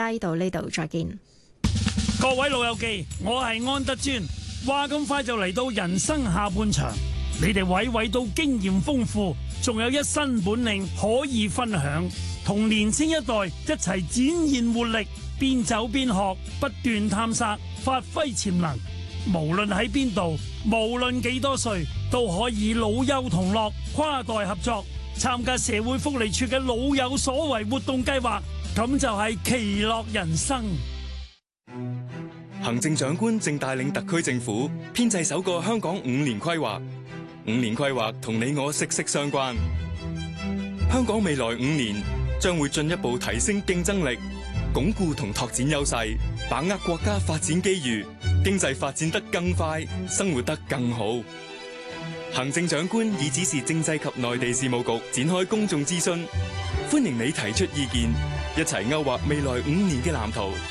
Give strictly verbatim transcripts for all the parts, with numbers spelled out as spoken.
街到呢度再見。 各位老友記，我係安德尊。話咁快就嚟到人生下半場，你哋娓娓到經驗豐富，仲有一身本領可以分享，同年青一代一齊展現活力，邊走邊學，不斷探索，發揮潛能。無論喺邊度，無論幾多歲，都可以老幼同樂，跨代合作，參加社會福利處嘅老有所為活動計劃，咁就係其樂人生。 行政長官正帶領特區政府編製首個香港五年規劃，五年規劃同你我息息相關。香港未來五年將會進一步提升競爭力，鞏固同拓展優勢，把握國家發展機遇，經濟發展得更快，生活得更好。行政長官已指示政制及內地事務局展開公眾諮詢，歡迎你提出意見，一齊勾畫未來五年嘅藍圖。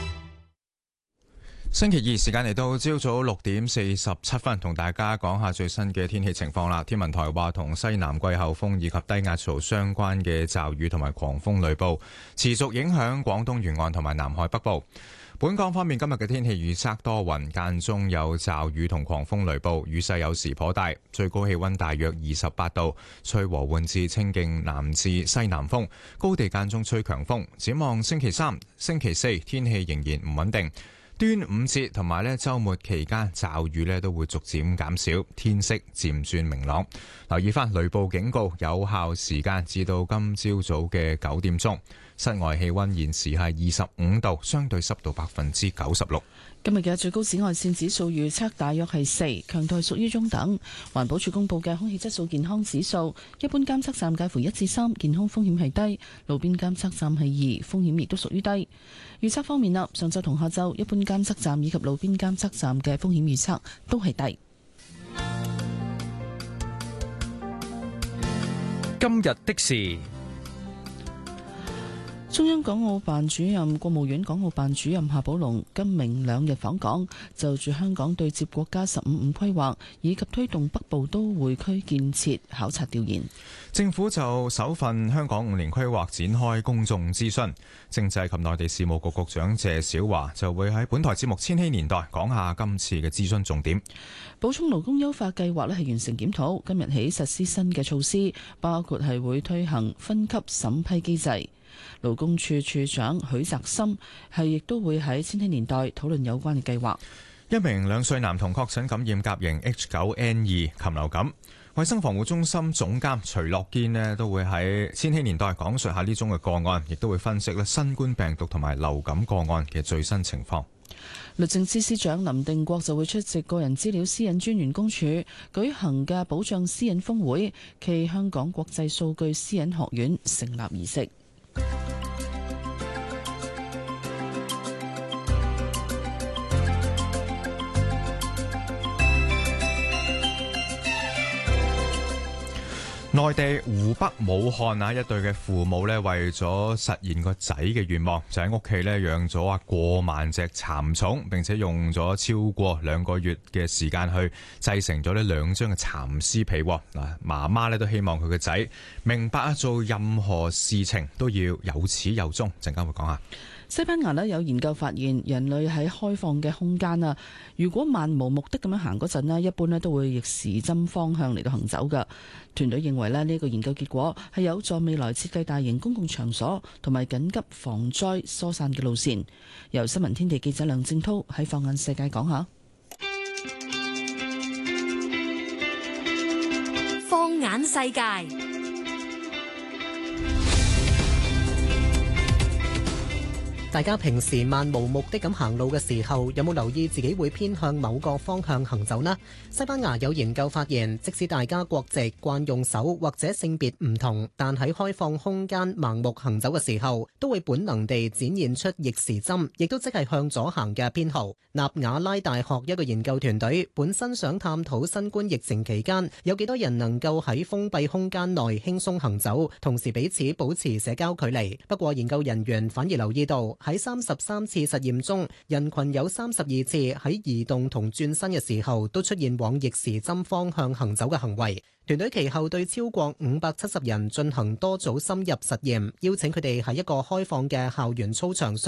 星期二時間嚟到朝早六點四十七分，同大家講下最新嘅天氣情況啦。天文台話，同西南季候風以及低壓槽相關嘅驟雨同埋狂風雷暴持續影響廣東沿岸同埋南海北部。本港方面，今日嘅天氣預測多雲，間中有驟雨同狂風雷暴，雨勢有時頗大，最高氣溫大約二十八度，吹和緩至清勁南至西南風，高地間中吹強風。展望星期三、星期四，天氣仍然唔穩定。端午節同埋咧週末期間，驟雨咧都會逐漸減少，天色漸轉明朗。留意翻雷暴警告有效時間至到今朝早嘅九點鐘。室外氣溫現時係二十五度，相對濕度百分之九十六。 今日嘅最高紫外線指數預測大約係四，強度係屬於中等。環保署公布嘅空氣質素健康指數，一般監測站介乎一至三，健康風險係低；路邊監測站係二，風險亦都屬於低。預測方面啦，上晝同下晝一般監測站以及路邊監測站嘅風險預測都係低。 今日的事。 中央港澳辦主任、國務院港澳辦主任夏寶龍今明兩日訪港，就住香港對接國家十五五規劃以及推動北部都會區建設考察調研。 政府就首份香港五年規劃展開公眾諮詢，政制及內地事務局局長謝小華就會喺本台節目《千禧年代》講下今次嘅諮詢重點。 補充勞工優化計劃咧係完成檢討，今日起實施新嘅措施，包括係會推行分級審批機制。勞工處處長許澤森係亦都會喺千禧年代討論有關嘅計劃。 一名兩歲男童確診感染甲型 H 九 N 二禽流感，衛生防護中心總監徐樂堅呢都會喺千禧年代講述下呢宗嘅個案，亦都會分析咧新冠病毒同埋流感個案嘅最新情況。 律政司司長林定國就會出席個人資料私隱專員公署舉行嘅保障私隱峰會暨香港國際數據私隱學院成立儀式。 內地湖北武漢啊，一對嘅父母咧，為咗實現個仔嘅願望，就喺屋企咧養咗啊過萬隻蠶蟲，並且用咗超過兩個月嘅時間去製成咗呢兩張嘅蠶絲被。嗱，媽媽咧都希望佢嘅仔明白啊，做任何事情都要有始有終。陣間會講下。 西班牙咧有研究發現，人類喺開放嘅空間啊，如果漫無目的咁樣行嗰陣咧，一般咧都會逆時針方向嚟到行走噶。團隊認為咧呢個研究結果係有助未來設計大型公共場所同埋緊急防災疏散嘅路線。由新聞天地記者梁正濤喺放眼世界講下。 放眼世界。大家平時漫無目的咁行路嘅時候，有冇留意自己會偏向某個方向行走呢？西班牙有研究發現，即使大家國籍、慣用手或者性別唔同，但喺開放空間盲目行走嘅時候，都會本能地展現出逆時針，亦都即係向左行嘅偏好。納瓦拉大學一個研究團隊本身想探討新冠疫情期間有幾多人能夠喺封閉空間內輕鬆行走，同時彼此保持社交距離。不過研究人員反而留意到，喺三十三次實驗中，人群有三十二次喺移動同轉身嘅時候都出現往逆時針方向行走嘅行為。團隊其後對超過五百七十人進行多組深入實驗，邀請佢哋喺一個開放嘅校園操場上